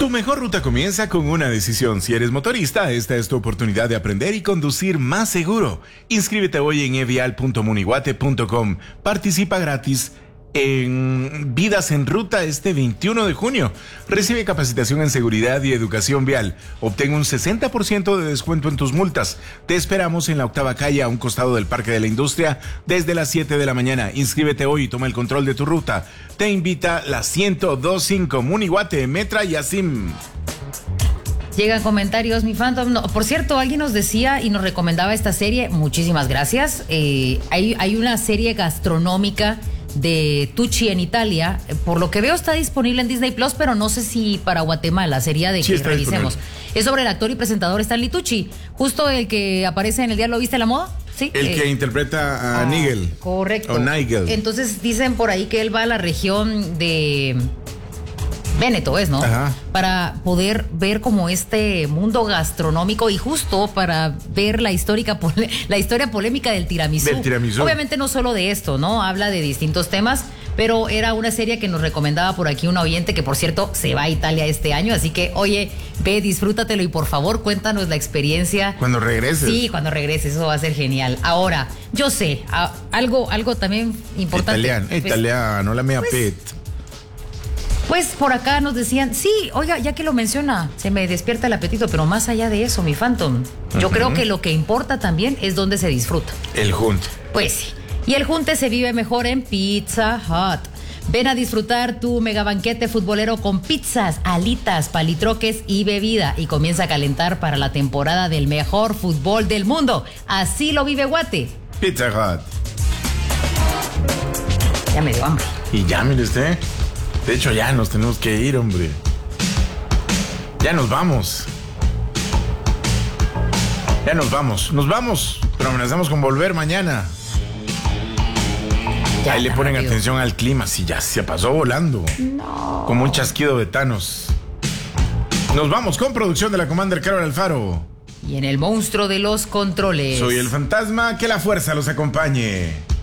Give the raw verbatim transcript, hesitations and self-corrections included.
Tu mejor ruta comienza con una decisión. Si eres motorista, esta es tu oportunidad de aprender y conducir más seguro. Inscríbete hoy en evial punto munihuate punto com. Participa gratis en Vidas en Ruta este veintiuno de junio. Recibe capacitación en seguridad y educación vial. Obtén un sesenta por ciento de descuento en tus multas. Te esperamos en la octava calle a un costado del Parque de la Industria desde las siete de la mañana. Inscríbete hoy y toma el control de tu ruta. Te invita la ciento dos punto cinco Munihuate, Metra y Asim. Llegan comentarios, mi Phantom. No, por cierto, alguien nos decía y nos recomendaba esta serie. Muchísimas gracias. Eh, hay, hay una serie gastronómica de Tucci en Italia. Por lo que veo está disponible en Disney Plus, pero no sé si para Guatemala sería de Sí, que está revisemos. disponible. Es sobre el actor y presentador Stanley Tucci, justo el que aparece en El Diablo Viste la Moda. Sí, El eh, que interpreta a ah, Nigel. Correcto. O Nigel. Entonces dicen por ahí que él va a la región de Véneto, es, ¿no? Ajá. Para poder ver como este mundo gastronómico y justo para ver la histórica pole- la historia polémica del tiramisú. Del tiramisú. Obviamente no solo de esto, ¿no? Habla de distintos temas, pero era una serie que nos recomendaba por aquí un oyente que, por cierto, se va a Italia este año, así que, oye, ve, disfrútatelo y por favor cuéntanos la experiencia. Cuando regreses. Sí, cuando regreses, eso va a ser genial. Ahora, yo sé, a- algo, algo también importante. Italiano, Pues, italiano, la mía pues, pet. Pues por acá nos decían, sí, oiga, ya que lo menciona, se me despierta el apetito, pero más allá de eso, mi Phantom, yo Ujú. creo que lo que importa también es dónde se disfruta. El Hunt. Pues sí. Y el junte se vive mejor en Pizza Hut. Ven a disfrutar tu mega banquete futbolero con pizzas, alitas, palitroques y bebida. Y comienza a calentar para la temporada del mejor fútbol del mundo. Así lo vive Guate. Pizza Hut. Ya me dio hambre. Y ya, mire usted. De hecho, ya nos tenemos que ir, hombre. Ya nos vamos. Ya nos vamos. Nos vamos. Pero amenazamos con volver mañana. Ya Ahí le tan ponen rápido. atención al clima. Si ya se pasó volando. No. Como un chasquido de Thanos. Nos vamos con producción de la Commander Carol Alfaro. Y en el monstruo de los controles. Soy el fantasma. Que la fuerza los acompañe.